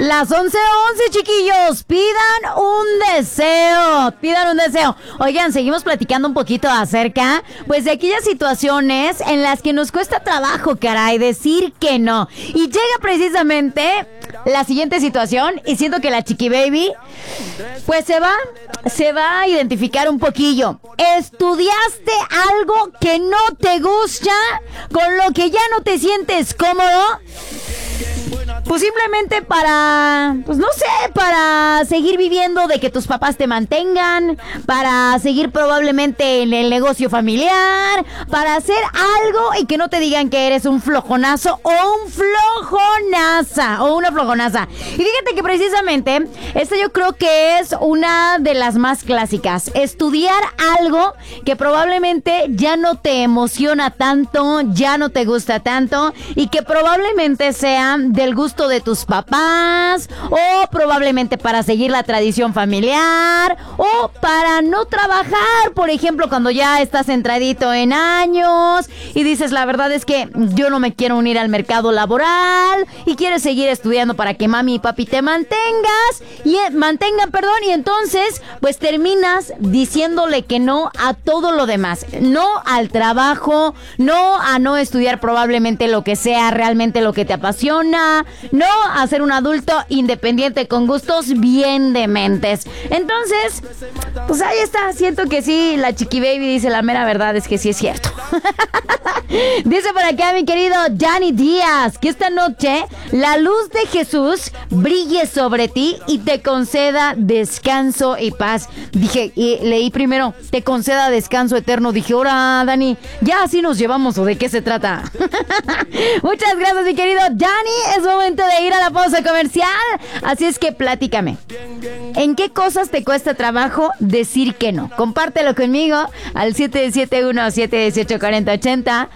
Las 11:11, chiquillos. Pidan un deseo. Oigan, seguimos platicando un poquito acerca, pues, de aquellas situaciones en las que nos cuesta trabajo, caray, decir que no. Y llega precisamente la siguiente situación y siento que la Chiqui Baby, pues, se va a identificar un poquillo. Estudiaste algo que no te gusta, con lo que ya no te sientes cómodo. Pues simplemente para, pues no sé, para seguir viviendo de que tus papás te mantengan, para seguir probablemente en el negocio familiar, para hacer algo y que no te digan que eres un flojonazo o un flojonaza o una flojonaza. Y fíjate que precisamente esta yo creo que es una de las más clásicas. Estudiar algo que probablemente ya no te emociona tanto, ya no te gusta tanto y que probablemente sea del gusto de tus papás, o probablemente para seguir la tradición familiar, o para no trabajar, por ejemplo, cuando ya estás entradito en años y dices, la verdad es que yo no me quiero unir al mercado laboral y quieres seguir estudiando para que mami y papi te mantengan, y entonces pues terminas diciéndole que no a todo lo demás, no al trabajo, no a no estudiar probablemente lo que sea realmente lo que te apasiona, no a ser un adulto independiente con gustos bien dementes. Entonces, pues ahí está. Siento que sí, la Chiqui Baby dice la mera verdad, es que sí es cierto. Dice por acá mi querido Dani Díaz que esta noche la luz de Jesús brille sobre ti y te conceda descanso y paz. Dije, y leí primero, te conceda descanso eterno. Dije, ahora Dani, ya así nos llevamos, ¿o de qué se trata? Muchas gracias mi querido Dani. Es momento de ir a la pausa comercial, así es que platícame, ¿en qué cosas te cuesta trabajo decir que no? Compártelo conmigo al 771-718-4080,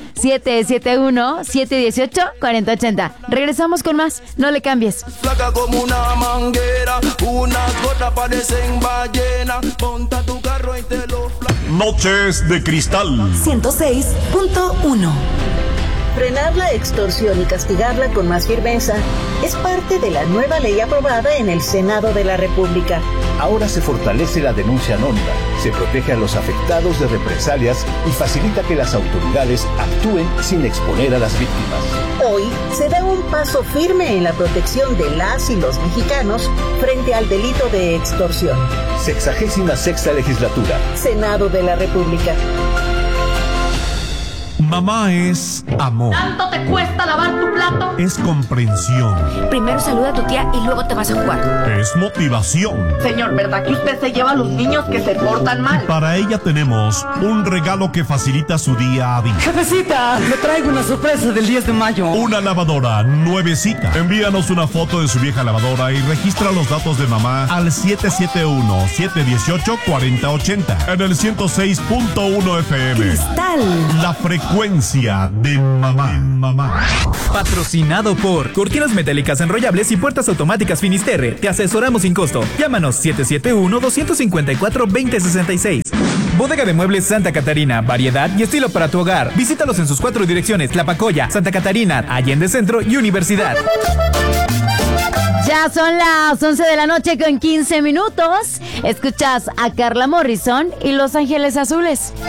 771-718-4080. Regresamos con más, no le cambies. Flaca como una manguera, unas gotas parecen ballena, monta tu carro y te lo Noches de Cristal 106.1. Frenar la extorsión y castigarla con más firmeza es parte de la nueva ley aprobada en el Senado de la República. Ahora se fortalece la denuncia anónima, se protege a los afectados de represalias y facilita que las autoridades actúen sin exponer a las víctimas. Hoy se da un paso firme en la protección de las y los mexicanos frente al delito de extorsión. 66ª legislatura. Senado de la República. Mamá es amor. ¿Tanto te cuesta lavar tu plato? Es comprensión. Primero saluda a tu tía y luego te vas a jugar. Es motivación. Señor, ¿verdad que usted se lleva a los niños que se portan mal? Para ella tenemos un regalo que facilita su día a día. Jefecita, le traigo una sorpresa del 10 de mayo. Una lavadora nuevecita. Envíanos una foto de su vieja lavadora y registra los datos de mamá al 771-718-4080 en el 106.1 FM. Cristal. La frecuencia de mamá. Patrocinado por Cortinas Metálicas Enrollables y Puertas Automáticas Finisterre. Te asesoramos sin costo. Llámanos 771-254-2066. Bodega de Muebles Santa Catarina. Variedad y estilo para tu hogar. Visítalos en sus 4 direcciones: Tlapacoya, Santa Catarina, Allende Centro y Universidad. Ya son las 11 de la noche con 15 minutos. Escuchas a Carla Morrison y Los Ángeles Azules.